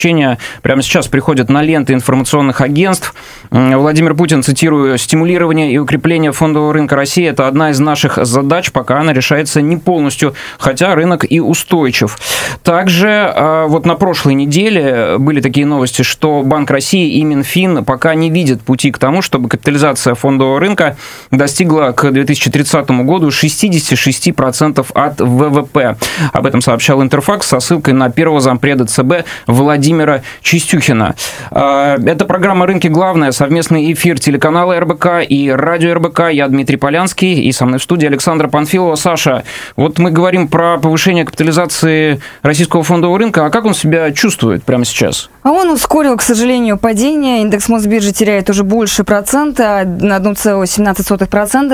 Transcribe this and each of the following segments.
Прямо сейчас приходят на ленты информационных агентств. Владимир Путин, цитирую, «стимулирование и укрепление фондового рынка России – это одна из наших задач, пока она решается не полностью, хотя рынок и устойчив». Также вот на прошлой неделе были такие новости, что Банк России и Минфин пока не видят пути к тому, чтобы капитализация фондового рынка достигла к 2030 году 66% от ВВП.Об этом сообщал Интерфакс со ссылкой на первого зампреда ЦБ Владимира Чистюхина. Это программа «Рынки. Главное», совместный эфир телеканала РБК и радио РБК. Я Дмитрий Полянский, и со мной в студии Александра Панфилова. Саша, вот мы говорим про повышение капитализации российского фондового рынка, а как он себя чувствует прямо сейчас? А он ускорил, к сожалению, падение. Индекс Мосбиржи теряет уже больше процента, на 1,17%,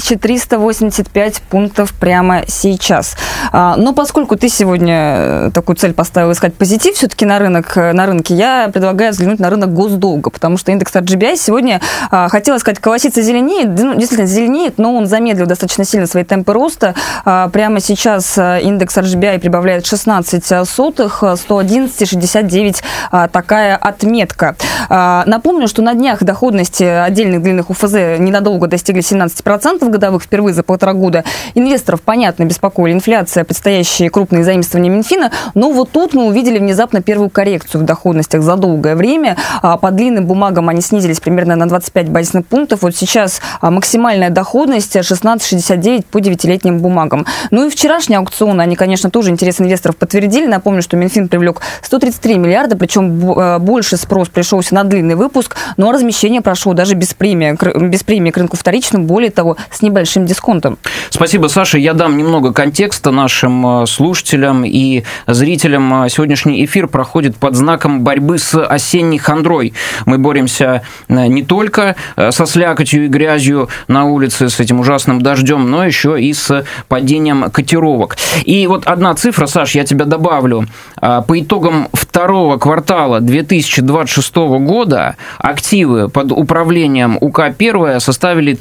2385 пунктов прямо сейчас. Но поскольку ты сегодня такую цель поставил искать позитив все-таки на рынке, я предлагаю взглянуть на рынок госдолга, потому что индекс RGBI сегодня, хотела сказать, колосится зеленеет, действительно зеленеет, но он замедлил достаточно сильно свои темпы роста. Прямо сейчас индекс RGBI прибавляет 16 сотых, 111,69 такая отметка. Напомню, что на днях доходности отдельных длинных УФЗ ненадолго достигли 17% годовых впервые за 1,5 года. Инвесторов, понятно, беспокоили инфляция, предстоящие крупные заимствования Минфина, но вот тут мы увидели внезапно первую коррекцию в доходностях за долгое время. По длинным бумагам они снизились примерно на 25 базисных пунктов. Вот сейчас максимальная доходность 16,69 по 9-летним бумагам. Ну и вчерашние аукционы, они, конечно, тоже интерес инвесторов подтвердили. Напомню, что Минфин привлек 133 миллиарда, причем больше спрос пришелся на длинный выпуск, но размещение прошло даже без премии к рынку вторичному, более того, с небольшим дисконтом. Спасибо, Саша. Я дам немного контекста нашим слушателям и зрителям. Сегодняшний эфир проходит под знаком борьбы с осенней хандрой. Мы боремся не только со слякотью и грязью на улице, с этим ужасным дождем, но еще и с падением котировок. И вот одна цифра, Саш, я тебя добавлю. По итогам второго квартала 2026 года активы под управлением УК-1 составили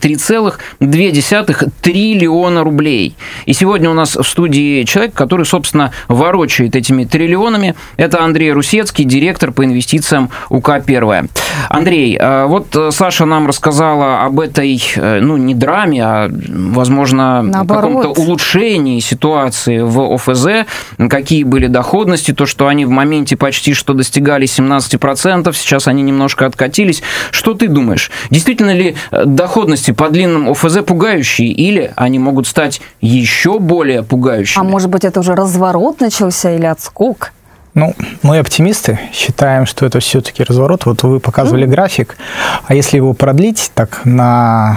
3,2 триллиона рублей. И сегодня у нас в студии человек, который, собственно, ворочает этими триллионами. Это Андрей Русецкий, директор по инвестициям УК-1. Андрей, вот Саша нам рассказала об этой, не драме, а, возможно, каком-то улучшении ситуации в ОФЗ, какие были доходности, то, что они в моменте почти что достигали 17%, сейчас они немножко откатились. Что ты думаешь? Действительно ли доходности по длинным ОФЗ пугающие, или они могут стать еще более пугающими? А может быть, это уже разворот начался или отскок? Мы оптимисты, считаем, что это все-таки разворот. Вот вы показывали график, а если его продлить так на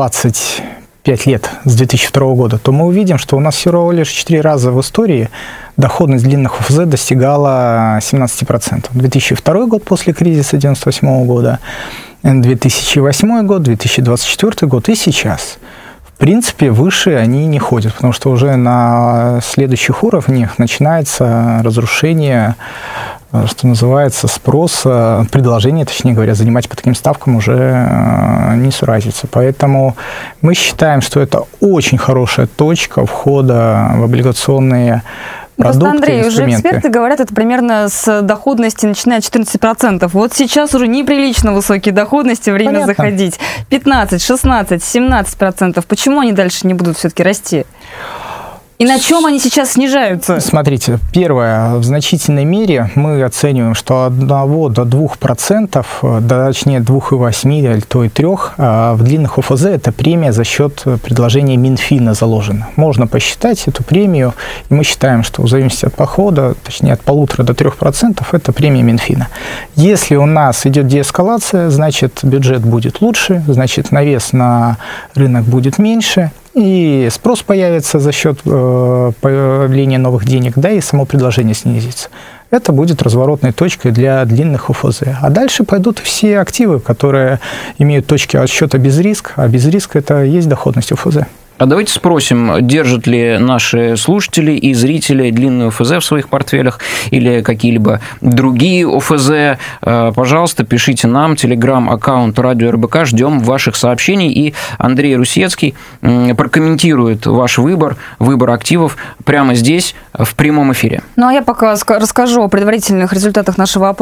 25 лет с 2002 года, то мы увидим, что у нас всего лишь 4 раза в истории доходность длинных ОФЗ достигала 17%. 2002 год после кризиса 1998 года, 2008 год, 2024 год и сейчас. В принципе, выше они не ходят, потому что уже на следующих уровнях начинается разрушение, что называется, спроса, предложение, точнее говоря, занимать по таким ставкам уже не суразится. Поэтому мы считаем, что это очень хорошая точка входа в облигационные продукты, просто, Андрей, инструменты. Уже эксперты говорят, это примерно с доходности начиная от 14%. Вот сейчас уже неприлично высокие доходности, время заходить. 15, 16, 17%. Почему они дальше не будут все-таки расти? И на чем они сейчас снижаются? Смотрите, первое, в значительной мере мы оцениваем, что от 1 до 2%, точнее 2,8 или то и 3%, в длинных ОФЗ это премия за счет предложения Минфина заложена. Можно посчитать эту премию, и мы считаем, что в зависимости от подхода, точнее от 1,5 до 3%, это премия Минфина. Если у нас идет деэскалация, значит бюджет будет лучше, значит навес на рынок будет меньше, и спрос появится за счет появления новых денег, да, и само предложение снизится. Это будет разворотной точкой для длинных ОФЗ. А дальше пойдут все активы, которые имеют точки отсчета без риска, а без риска это есть доходность ОФЗ. А давайте спросим, держат ли наши слушатели и зрители длинные ОФЗ в своих портфелях или какие-либо другие ОФЗ. Пожалуйста, пишите нам, телеграм-аккаунт Радио РБК, ждем ваших сообщений, и Андрей Русецкий прокомментирует ваш выбор активов прямо здесь, в прямом эфире. Ну, а я пока расскажу о предварительных результатах нашего опроса